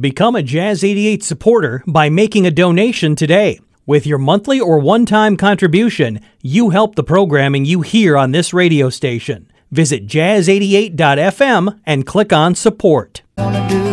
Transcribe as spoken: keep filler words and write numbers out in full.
Become a Jazz eighty-eight supporter by making a donation today. With your monthly or one-time contribution, you help the programming you hear on this radio station. Visit jazz eighty-eight dot f m and click on support. Wanna do